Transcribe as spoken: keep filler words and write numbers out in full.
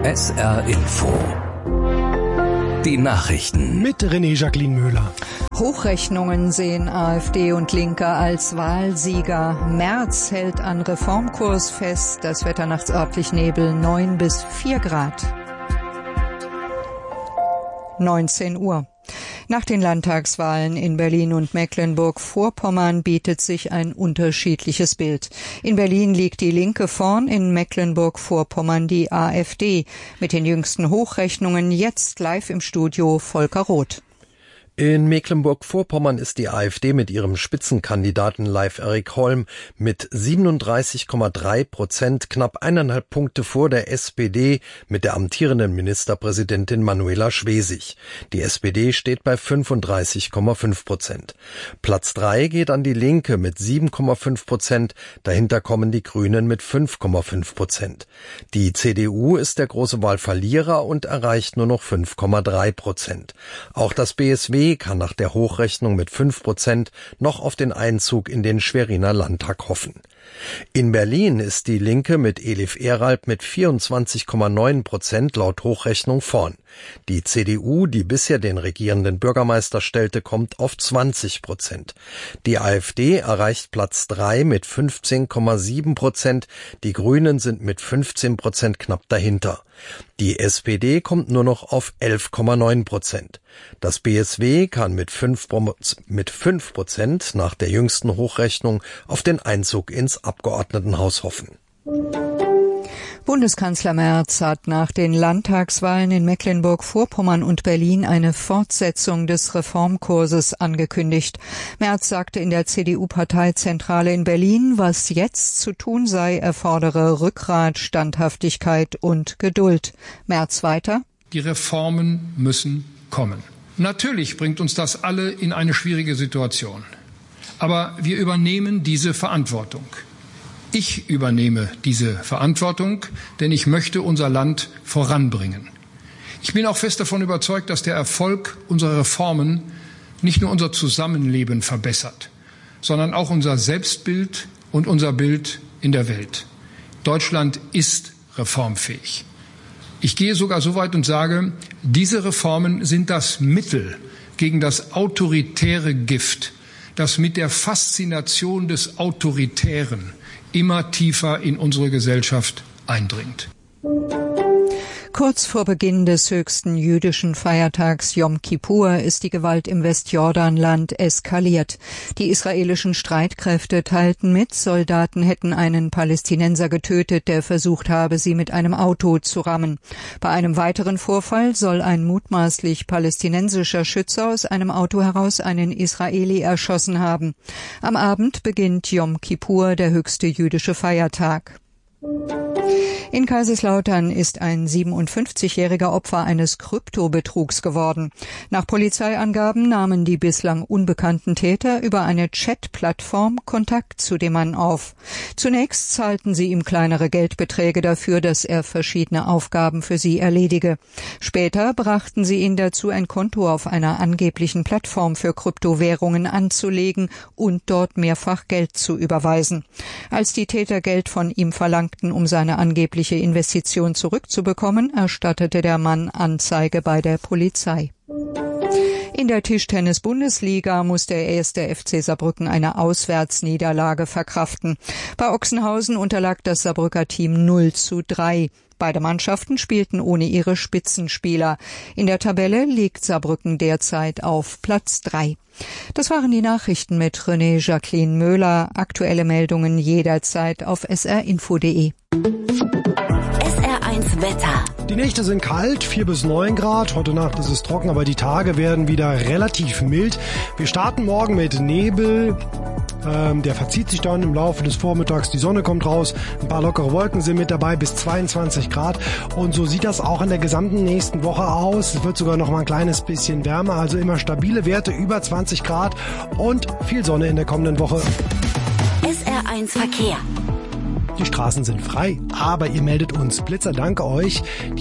S R Info. Die Nachrichten. Mit René Jacqueline Müller. Hochrechnungen sehen AfD und Linke als Wahlsieger. Merz hält an Reformkurs fest. Das Wetter nachts örtlich Nebel, neun bis vier Grad. neunzehn Uhr. Nach den Landtagswahlen in Berlin und Mecklenburg-Vorpommern bietet sich ein unterschiedliches Bild. In Berlin liegt die Linke vorn, in Mecklenburg-Vorpommern die AfD. Mit den jüngsten Hochrechnungen jetzt live im Studio Volker Roth. In Mecklenburg-Vorpommern ist die AfD mit ihrem Spitzenkandidaten Leif-Erik Holm mit siebenunddreißig Komma drei Prozent knapp eineinhalb Punkte vor der S P D mit der amtierenden Ministerpräsidentin Manuela Schwesig. Die S P D steht bei fünfunddreißig Komma fünf Prozent. Platz drei geht an die Linke mit sieben Komma fünf Prozent, dahinter kommen die Grünen mit fünf Komma fünf Prozent. Die C D U ist der große Wahlverlierer und erreicht nur noch fünf Komma drei Prozent. Auch das B S W kann nach der Hochrechnung mit fünf Prozent noch auf den Einzug in den Schweriner Landtag hoffen. In Berlin ist die Linke mit Elif Eralb mit vierundzwanzig Komma neun Prozent laut Hochrechnung vorn. Die C D U, die bisher den regierenden Bürgermeister stellte, kommt auf zwanzig Prozent. Die AfD erreicht Platz drei mit fünfzehn Komma sieben Prozent. Die Grünen sind mit fünfzehn Prozent knapp dahinter. Die S P D kommt nur noch auf elf Komma neun Prozent. Das B S W kann mit fünf Prozent nach der jüngsten Hochrechnung auf den Einzug ins Abgeordnetenhaus hoffen. Bundeskanzler Merz hat nach den Landtagswahlen in Mecklenburg-Vorpommern und Berlin eine Fortsetzung des Reformkurses angekündigt. Merz sagte in der C D U-Parteizentrale in Berlin, was jetzt zu tun sei, erfordere Rückgrat, Standhaftigkeit und Geduld. Merz weiter: Die Reformen müssen kommen. Natürlich bringt uns das alle in eine schwierige Situation. Aber wir übernehmen diese Verantwortung. Ich übernehme diese Verantwortung, denn ich möchte unser Land voranbringen. Ich bin auch fest davon überzeugt, dass der Erfolg unserer Reformen nicht nur unser Zusammenleben verbessert, sondern auch unser Selbstbild und unser Bild in der Welt. Deutschland ist reformfähig. Ich gehe sogar so weit und sage, diese Reformen sind das Mittel gegen das autoritäre Gift, das mit der Faszination des Autoritären immer tiefer in unsere Gesellschaft eindringt. Kurz vor Beginn des höchsten jüdischen Feiertags Yom Kippur ist die Gewalt im Westjordanland eskaliert. Die israelischen Streitkräfte teilten mit, Soldaten hätten einen Palästinenser getötet, der versucht habe, sie mit einem Auto zu rammen. Bei einem weiteren Vorfall soll ein mutmaßlich palästinensischer Schütze aus einem Auto heraus einen Israeli erschossen haben. Am Abend beginnt Yom Kippur, der höchste jüdische Feiertag. In Kaiserslautern ist ein siebenundfünfzigjähriger Opfer eines Kryptobetrugs geworden. Nach Polizeiangaben nahmen die bislang unbekannten Täter über eine Chat-Plattform Kontakt zu dem Mann auf. Zunächst zahlten sie ihm kleinere Geldbeträge dafür, dass er verschiedene Aufgaben für sie erledige. Später brachten sie ihn dazu, ein Konto auf einer angeblichen Plattform für Kryptowährungen anzulegen und dort mehrfach Geld zu überweisen. Als die Täter Geld von ihm verlangten, um seine angebliche Investition zurückzubekommen, erstattete der Mann Anzeige bei der Polizei. In der Tischtennis-Bundesliga muss der erste F C Saarbrücken eine Auswärtsniederlage verkraften. Bei Ochsenhausen unterlag das Saarbrücker Team null zu drei. Beide Mannschaften spielten ohne ihre Spitzenspieler. In der Tabelle liegt Saarbrücken derzeit auf Platz drei. Das waren die Nachrichten mit René Jacqueline Müller. Aktuelle Meldungen jederzeit auf s r info punkt d e. S R eins Wetter. Die Nächte sind kalt, vier bis neun Grad. Heute Nacht ist es trocken, aber die Tage werden wieder relativ mild. Wir starten morgen mit Nebel. Ähm, der verzieht sich dann im Laufe des Vormittags. Die Sonne kommt raus. Ein paar lockere Wolken sind mit dabei, bis zweiundzwanzig Grad. Und so sieht das auch in der gesamten nächsten Woche aus. Es wird sogar noch mal ein kleines bisschen wärmer. Also immer stabile Werte, über zwanzig Grad und viel Sonne in der kommenden Woche. S R eins Verkehr. Die Straßen sind frei, aber ihr meldet uns. Blitzer, danke euch.